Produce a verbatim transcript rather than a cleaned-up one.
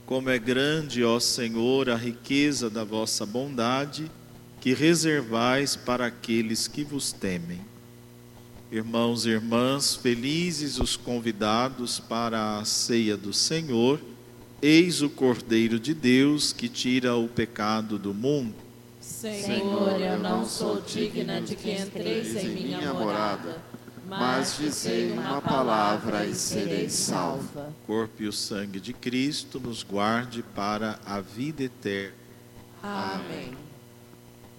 Como é grande, ó Senhor, a riqueza da vossa bondade, que reservais para aqueles que vos temem. Irmãos e irmãs, felizes os convidados para a ceia do Senhor. Eis o Cordeiro de Deus que tira o pecado do mundo. Senhor, eu não sou digna de que entreis em minha morada, mas dizei uma palavra e serei salva. O corpo e o sangue de Cristo nos guarde para a vida eterna. Amém.